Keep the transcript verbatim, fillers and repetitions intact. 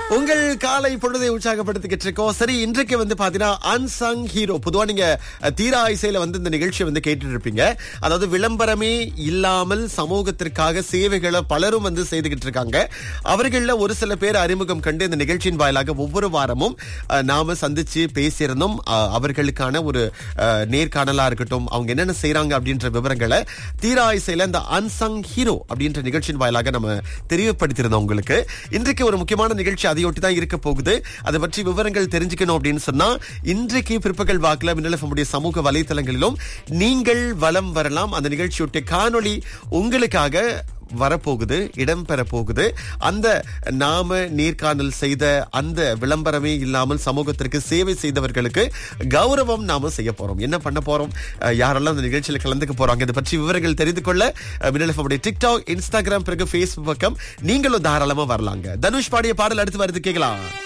உங்கள் காலை பொழுதை உற்சாகப்படுத்திக்கிட்டு இருக்கோம். சரி, இன்றைக்கு வந்து பாத்தீங்கன்னா அன்சங் ஹீரோ. பொதுவா நீங்க தீரா இசையில வந்து இந்த நிகழ்ச்சியை வந்து கேட்டுட்டு இருப்பீங்க. அதாவது விளம்பரமே இல்லாமல் சமூகத்திற்காக சேவைகளை பலரும் வந்து செய்துகிட்டு இருக்காங்க. அவர்கள ஒரு சில பேர் அறிமுகம் கண்டு இந்த நிகழ்ச்சியின் வாயிலாக ஒவ்வொரு வாரமும் நாம சந்திச்சு பேசியிருந்தோம். அவர்களுக்கான ஒரு நேர்காணலா இருக்கட்டும், அவங்க என்னென்ன செய்யறாங்க அப்படின்ற விவரங்களை தீரா இசையில இந்த அன்சங் ஹீரோ அப்படின்ற நிகழ்ச்சியின் வாயிலாக நம்ம தெரியப்படுத்தியிருந்தோம் உங்களுக்கு. இன்றைக்கு ஒரு முக்கியமான நிகழ்ச்சி அதையொட்டி தான் இருக்க போகுது. அதை பற்றி விவரங்கள் தெரிஞ்சுக்கணும் அப்படின்னு சொன்னா இன்றைக்கு பிற்பகல் வாக்குல மின்னல் எஃப் எம் உடைய சமூக வலைத்தளங்களிலும் நீங்கள் வலம் வரலாம். அந்த நிகழ்ச்சியொட்டிய காணொளி உங்களுக்காக வரப்போகுது, இடம்பெற போகுது. அந்த நாம நேர்காணல் செய்த அந்த விளம்பரமே இல்லாமல் சமூகத்திற்கு சேவை செய்தவர்களுக்கு கௌரவம் நாம செய்ய போறோம். என்ன பண்ண போறோம், யாரெல்லாம் அந்த நிகழ்ச்சியில கலந்துக்க போறாங்க, இதை பற்றி விவரங்கள் தெரிந்து கொள்ள மின்னல் எஃப் எம் உடைய டிக்டாக், இன்ஸ்டாகிராம், பிறகு பேஸ்புக் பக்கம் நீங்களும் தாராளமா வரலாங்க. தனுஷ் பாடிய பாடல் அடுத்து வருது, கேட்கலாம்.